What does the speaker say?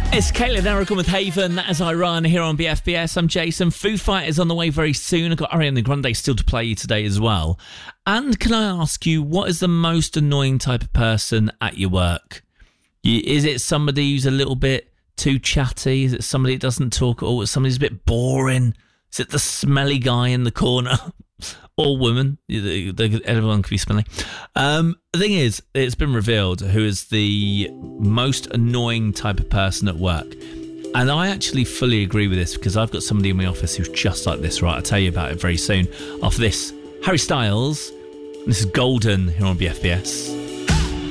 It's Caitlin Erica with Haven. That is Iran here on BFBS. I'm Jason. Foo Fighters on the way very soon. I've got Ariana Grande still to play you today as well. And can I ask you, what is the most annoying type of person at your work? Is it somebody who's a little bit too chatty? Is it somebody that doesn't talk at all? Is somebody who's a bit boring? Is it the smelly guy in the corner? Or woman? Everyone can be smelly. The thing is, it's been revealed who is the most annoying type of person at work. And I actually fully agree with this because I've got somebody in my office who's just like this, right? I'll tell you about it very soon. After this, Harry Styles. This is Golden here on BFBS.